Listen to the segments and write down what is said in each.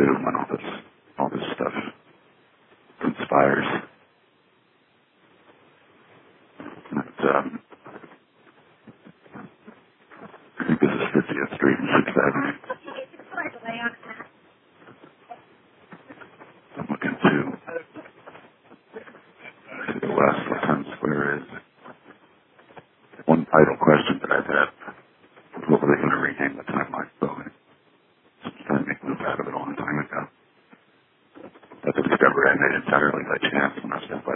when all this stuff conspires. And, I think this is 50th Street and 6th Avenue. I'm looking to the west where Times Square is. One vital question that I've had, what were they going to rename the Timeline building? Trying to make a move out of it a long time ago. That's a discovery I made entirely by chance when I was down by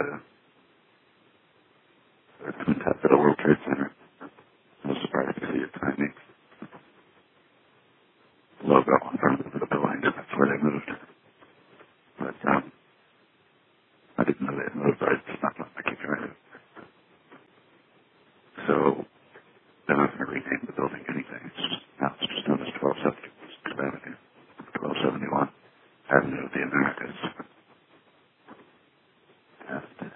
the Twin Towers at the World Trade Center. I was surprised to see a tiny logo in front of the building. That's where they moved. But I didn't know they had moved. I just not I keep trying to. So they're not going to rename the building anything. Now it's just known as 1271 Avenue of the Americas. And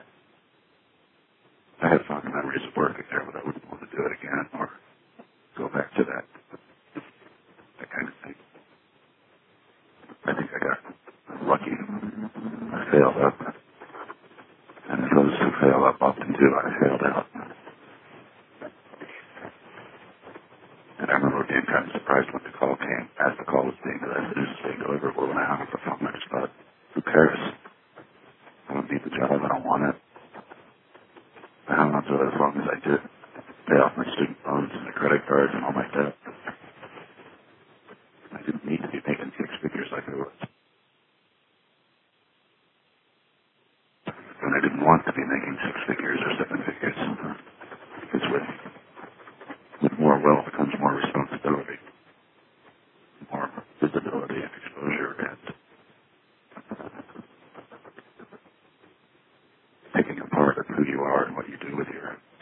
I had fond memories of working there, but I wouldn't want to do it again or go back to that kind of thing. I think I got lucky. I failed up. And those who fail up often do. I failed out. And I remember being kind of surprised when the call came, as the call was being delivered. It was being delivered when I hung up the phone. I just thought, who cares? I don't need the job. I don't want it. I hung on to it as long as I did. Pay off my student loans and the credit cards and all my debt. I didn't need to be making 6 figures like I was. And I didn't want to be making 6 figures or 7 figures. Because with more wealth comes more responsibility, more visibility and exposure, and taking a part of who you are and what you do with your